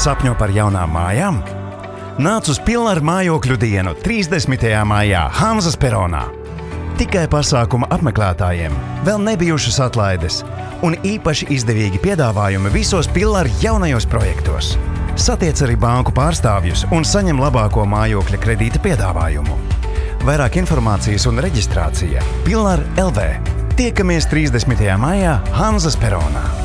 Sapņo par jaunām mājām? Nāc uz Pilnara mājokļu dienu 30. maijā Hanzas peronā. Tikai pasākuma apmeklētājiem, vēl nebijušas atlaides un īpaši izdevīgi piedāvājumi visos Pilnara jaunajos projektos. Satiec arī banku pārstāvjus un saņem labāko mājokļa kredīta piedāvājumu. Vairāk informācijas un reģistrācija Pilnara LV. Tiekamies 30. maijā Hanzas peronā.